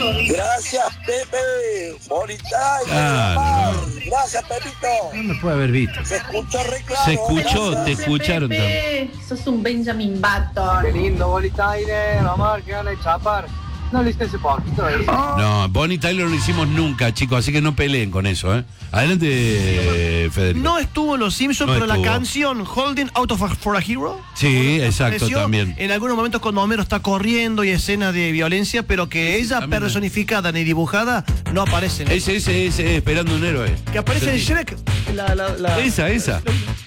Gracias, Pepe. Bonita. Gracias, Pepito. No me puede haber visto. Se escuchó re claro. Se escuchó, gracias. te escucharon también. Sos un Benjamin Button. Qué lindo, Bolita Aire. Vamos a ver qué gana de chapar. No lo hice hace poquito. No, Bonnie Tyler no lo hicimos nunca, chicos, así que no peleen con eso, ¿eh? Adelante, Federico. No estuvo en Los Simpsons, No pero estuvo. la canción Holding Out for a Hero. Sí, exacto, apareció también. En algunos momentos cuando Homero está corriendo y escenas de violencia, pero que ella también. personificada ni dibujada no aparece. Ese, esperando un héroe. Que aparece en Shrek. Esa.